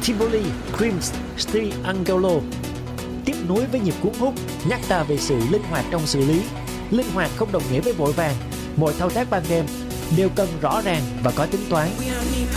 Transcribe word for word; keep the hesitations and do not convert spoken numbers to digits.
Tivoli Dreams Triangolo. Tiếp nối với nhịp cuốn hút, nhắc ta về sự linh hoạt trong xử lý. Linh hoạt không đồng nghĩa với vội vàng. Mọi thao tác ban đêm đều cần rõ ràng và có tính toán.